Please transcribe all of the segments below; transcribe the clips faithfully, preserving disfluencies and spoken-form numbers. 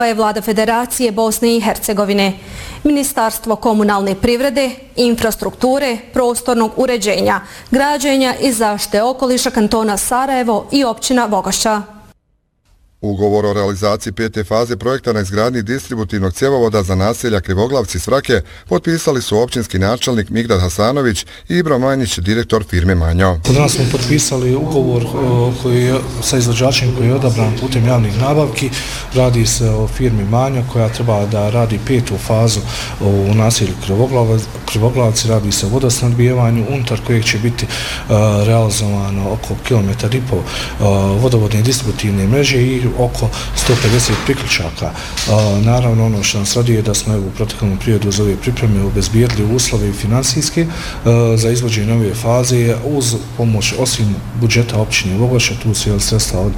je Vlada Federacije Bosne i Hercegovine, Ministarstvo komunalne privrede, infrastrukture, prostornog uređenja, građenja i zaštite okoliša kantona Sarajevo i općina Vogošća. Ugovor o realizaciji pete faze projekta na izgradnji distributivnog cjevovoda za naselja Krivoglavci s Vrake potpisali su općinski načelnik Migdad Hasanović i Ibro Manjić, direktor firme Manjo. Danas smo potpisali ugovor koji je, sa izvođačem koji je odabran putem javnih nabavki. Radi se o firmi Manjo koja treba da radi petu fazu u naselju Krivoglavci. Radi se o vodosnabdijevanju unutar kojeg će biti uh, realizovano oko kilometar i pol uh, vodovodne i distributivne mreže i oko sto pedeset priključaka. Naravno, ono što nas raduje je da smo u proteklom periodu za ove pripreme obezbijedili uslove i financijske za izvođenje ove faze uz pomoć osim budžeta općine Vogošća, tu su sredstva od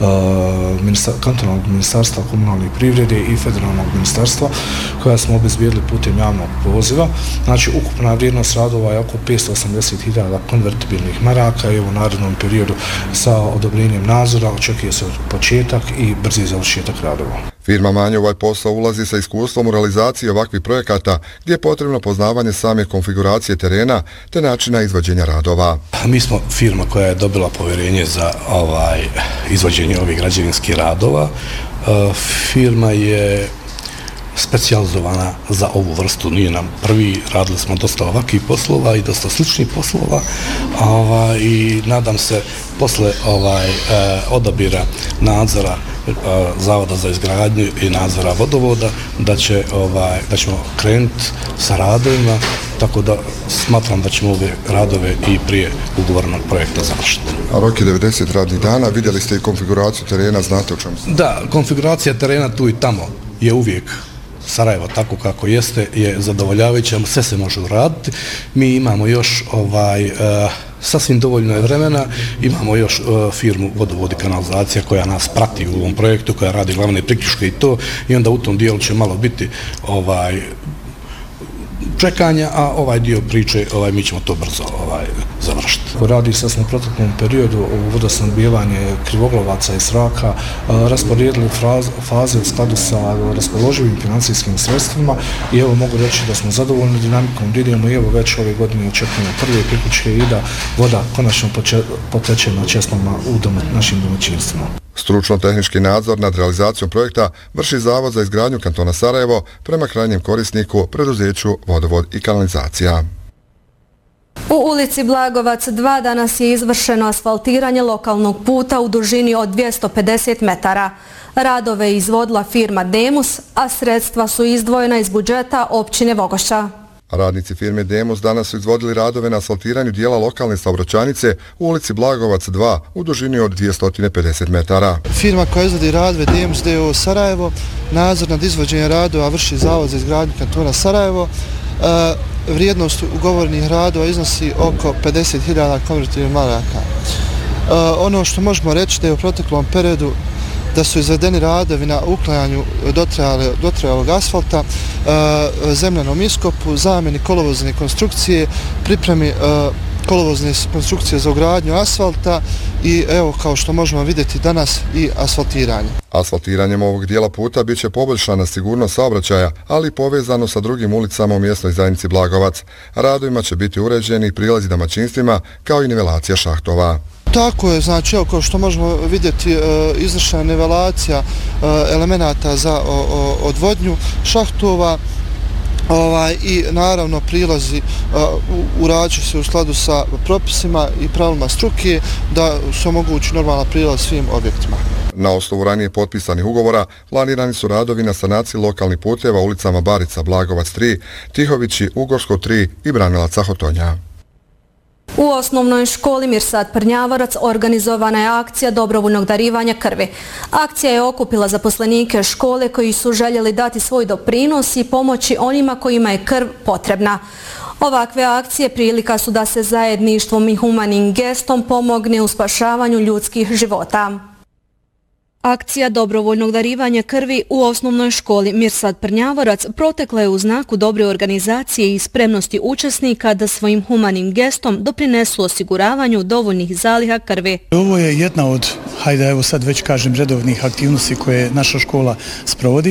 kantonalnog ministarstva komunalne privrede i federalnog ministarstva koja smo obezbijedili putem javnog poziva. Znači, ukupna vrijednost radova je oko petsto osamdeset hiljada konvertibilnih maraka i u narednom periodu sa odobrenjem nadzora očekuje se početak i brzi završetak radova. Firma Manjo ovaj posao ulazi sa iskustvom u realizaciji ovakvih projekata gdje je potrebno poznavanje same konfiguracije terena te načina izvođenja radova. Mi smo firma koja je dobila povjerenje za ovaj izvođenje ovih građevinskih radova. Firma je specijalizovana za ovu vrstu, nije nam prvi, radili smo dosta ovakvih poslova i dosta sličnih poslova ovaj, i nadam se posle ovaj, eh, odabira nadzora eh, Zavoda za izgradnju i nadzora vodovoda da, će, ovaj, da ćemo krenuti sa radovima, tako da smatram da ćemo ove radove i prije ugovornog projekta završiti. A rok je devedeset radnih dana, vidjeli ste i konfiguraciju terena, znate o čemu se? Da, konfiguracija terena tu i tamo je uvijek Sarajevo tako kako jeste je zadovoljavajuća, sve se može uraditi. Mi imamo još ovaj, uh, sasvim dovoljno je vremena, imamo još uh, firmu Vodovod i kanalizacija koja nas prati u ovom projektu, koja radi glavne priključke i to, i onda u tom dijelu će malo biti ovaj, čekanja, a ovaj dio priče ovaj, mi ćemo to brzo ovaj, završiti. Radi se na proteklom periodu u vodosnabdijevanje Krivoglavaca i Sraka, rasporedili faze u skladu sa raspoloživim financijskim sredstvima i evo mogu reći da smo zadovoljni dinamikom da idemo i evo već ove godine očekujemo prve priključke i da voda konačno poteče na česmama u doma, našim domaćinstvima. Stručno-tehnički nadzor nad realizacijom projekta vrši Zavod za izgradnju kantona Sarajevo prema krajnjem korisniku, preduzeću Vodovod i kanalizacija. U ulici Blagovac dva danas je izvršeno asfaltiranje lokalnog puta u dužini od dvjesto pedeset metara. Radove je izvodila firma Demus, a sredstva su izdvojena iz budžeta općine Vogošća. Radnici firme Demus danas su izvodili radove na asfaltiranju dijela lokalne saobraćajnice u ulici Blagovac dva u dužini od dvjesto pedeset metara. Firma koja izvodi radove Demus d o o Sarajevo, nadzor nad izvođenjem radova vrši Zavod za izgradnju kantona Sarajevo. E, vrijednost ugovorenih radova iznosi oko pedeset hiljada konvertibilnih maraka. E, ono što možemo reći da je u proteklom periodu da su izvedeni radovi na uklanjanju dotrajalog asfalta, e, zemljanom iskopu, zamjeni kolovozne konstrukcije, pripremi e, kolovozne konstrukcije za ugradnju asfalta i evo kao što možemo vidjeti danas i asfaltiranje. Asfaltiranjem ovog dijela puta bit će poboljšana sigurnost saobraćaja, ali i povezano sa drugim ulicama u mjesnoj zajednici Blagovac. Radovima će biti uređeni prilazi domaćinstvima kao i nivelacija šahtova. Tako je, znači, evo, kao što možemo vidjeti, e, izvršena nivelacija e, elemenata za o, o, odvodnju šahtova ovaj, i naravno prilazi urađuju se u skladu sa propisima i pravilima struke da se omogući normalna prilaz svim objektima. Na osnovu ranije potpisanih ugovora planirani su radovi na sanaciji lokalnih puteva ulicama Barica, Blagovac tri, Tihovići, Ugorsko tri i Branilaca Hotonja. U osnovnoj školi Mirsad Prnjavorac organizovana je akcija dobrovoljnog darivanja krvi. Akcija je okupila zaposlenike škole koji su željeli dati svoj doprinos i pomoći onima kojima je krv potrebna. Ovakve akcije prilika su da se zajedništvom i humanim gestom pomogne u spašavanju ljudskih života. Akcija dobrovoljnog darivanja krvi u osnovnoj školi Mirsad Prnjavorac protekla je u znaku dobre organizacije i spremnosti učesnika da svojim humanim gestom doprinesu osiguravanju dovoljnih zaliha krvi. Ovo je jedna od, hajde evo sad već kažem, redovnih aktivnosti koje naša škola sprovodi.